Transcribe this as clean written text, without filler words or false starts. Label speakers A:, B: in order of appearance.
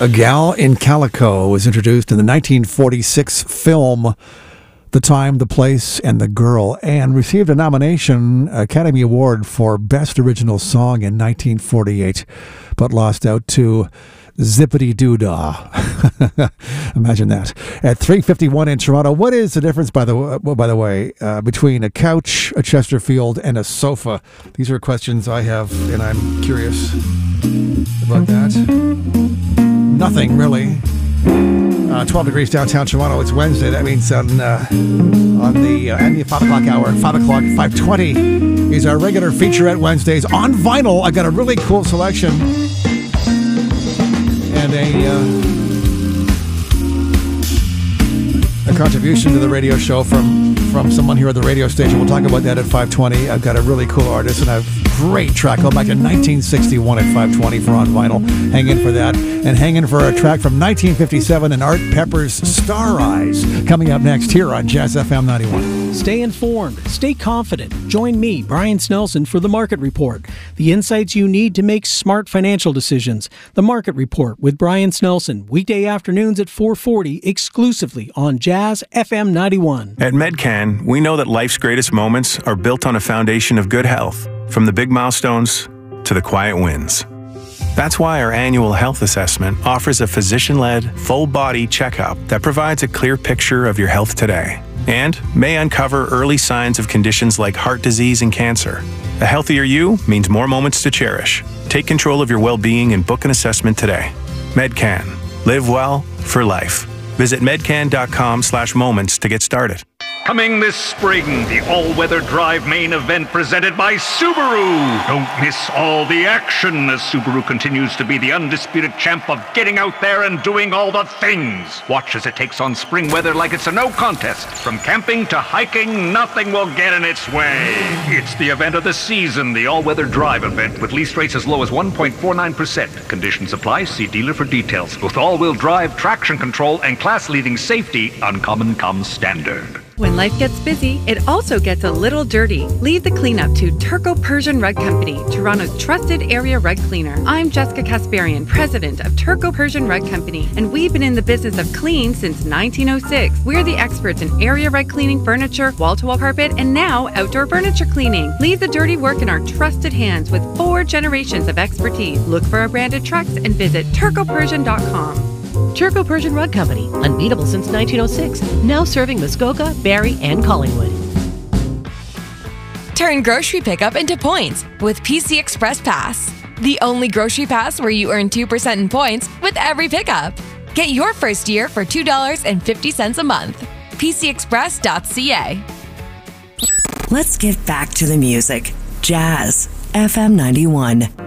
A: A Gal in Calico was introduced in the 1946 film The Time, the Place, and the Girl, and received a nomination, Academy Award for Best Original Song in 1948, but lost out to Zippity Doo Dah. Imagine that. At 3:51 in Toronto, what is the difference, by the way, between a couch, a Chesterfield, and a sofa? These are questions I have, and I'm curious about that. Nothing, really. 12 degrees downtown Toronto. It's Wednesday. That means on the 5 o'clock hour, 5 o'clock, 5:20 is our regular featurette Wednesdays on vinyl. I got a really cool selection and a contribution to the radio show from someone here at the radio station. We'll talk about that at 5:20. I've got a really cool artist and a great track going back to 1961 at 5:20 for On Vinyl. Hang in for that. And hang in for a track from 1957 and Art Pepper's Star Eyes coming up next here on Jazz FM 91.
B: Stay informed. Stay confident. Join me, Brian Snelson, for The Market Report. The insights you need to make smart financial decisions. The Market Report with Brian Snelson. Weekday afternoons at 4:40 exclusively on Jazz FM 91.
C: At Medcan, we know that life's greatest moments are built on a foundation of good health, from the big milestones to the quiet wins. That's why our annual health assessment offers a physician-led, full-body checkup that provides a clear picture of your health today and may uncover early signs of conditions like heart disease and cancer. A healthier you means more moments to cherish. Take control of your well-being and book an assessment today. Medcan. Live well for life. Visit medcan.com/moments to get started.
D: Coming this spring, the all-weather drive main event presented by Subaru. Don't miss all the action as Subaru continues to be the undisputed champ of getting out there and doing all the things. Watch as it takes on spring weather like it's a no contest. From camping to hiking, nothing will get in its way. It's the event of the season, the all-weather drive event with lease rates as low as 1.49%. Conditions apply. See dealer for details. With all-wheel drive, traction control, and class-leading safety, Uncommon comes standard.
E: When life gets busy, it also gets a little dirty. Leave the cleanup to Turco Persian Rug Company, Toronto's trusted area rug cleaner. I'm Jessica Kasparian, president of Turco Persian Rug Company, and we've been in the business of clean since 1906. We're the experts in area rug cleaning, furniture, wall-to-wall carpet, and now outdoor furniture cleaning. Leave the dirty work in our trusted hands with 4 generations of expertise. Look for our branded trucks and visit turcopersian.com.
F: Turco Persian Rug Company, unbeatable since 1906, now serving Muskoka, Barrie, and Collingwood.
G: Turn grocery pickup into points with PC Express Pass, the only grocery pass where you earn 2% in points with every pickup. Get your first year for $2.50 a month. PCExpress.ca.
H: Let's get back to the music. Jazz FM 91.